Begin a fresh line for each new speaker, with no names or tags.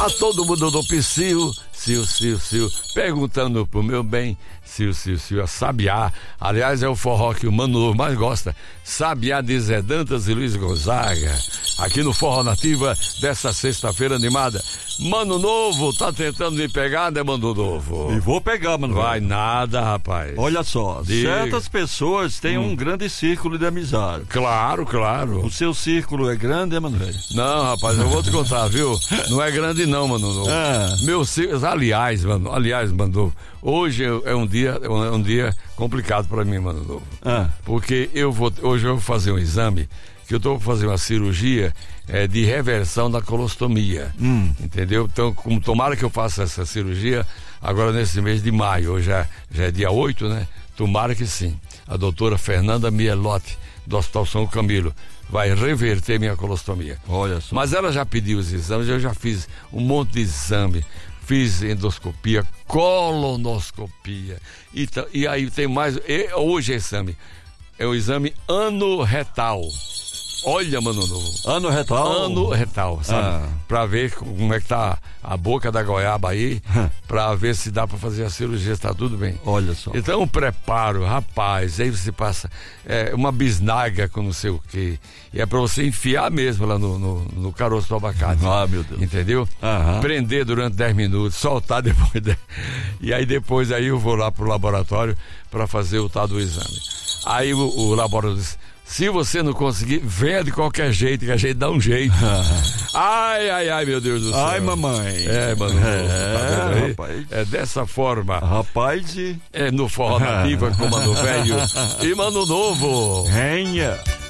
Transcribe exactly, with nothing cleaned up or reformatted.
A todo mundo do Psyu, Sil, Sil, Sil, perguntando pro meu bem, Sil, Sil, Sil, a Sabiá. Aliás, é o forró que o Mano Novo mais gosta. Sabiá de Zé Dantas e Luiz Gonzaga. Aqui no Forró Nativa dessa sexta-feira animada. Mano Novo, tá tentando me pegar, né, Mano Novo?
E vou pegar, Mano Novo.
Vai nada, rapaz.
Olha só,
Diga.
certas pessoas têm
Hum.
um grande círculo de amizade.
Claro, claro.
O seu círculo é grande, é, Mano Velho?
Não, rapaz, eu vou te contar, viu? Não é grande não, Mano Novo.
Ah.
Meu círculo, aliás, mano, aliás, Mano Novo, hoje é um dia, é um dia complicado pra mim, Mano Novo.
Ah.
Porque eu vou, hoje eu vou fazer um exame, que eu tô pra fazer uma cirurgia é, de reversão da colostomia.
Hum.
Entendeu? Então, como tomara que eu faça essa cirurgia agora nesse mês de maio, hoje já, já é dia oito, né? Tomara que sim. A doutora Fernanda Mielotti, do Hospital São Camilo, vai reverter minha colostomia.
Olha só.
Mas ela já pediu os exames, eu já fiz um monte de exame. Fiz endoscopia, colonoscopia. E, ta- e aí tem mais. E, hoje é exame. É o exame anorretal. Olha, Mano Novo.
Ano retal?
Ano retal, sabe?
Ah.
Pra ver como é que tá a boca da goiaba aí, pra ver se dá pra fazer a cirurgia, se tá tudo bem.
Olha só.
Então, um preparo, rapaz, aí você passa é, uma bisnaga com não sei o quê. E é pra você enfiar mesmo lá no, no, no caroço do abacate.
Ah, meu Deus.
Entendeu?
Aham.
Prender durante dez minutos, soltar depois. De... E aí depois aí eu vou lá pro laboratório pra fazer o tal do exame. Aí o, o laboratório diz: se você não conseguir, venha de qualquer jeito, que a gente dá um jeito. Ai, ai, ai, meu Deus do céu.
Ai, mamãe.
É, Mano Novo,
É,
tá vendo aí?
rapaz.
É dessa forma.
Rapaz, e...
É no Forró Nativa com Mano Velho e Mano Novo.
Venha.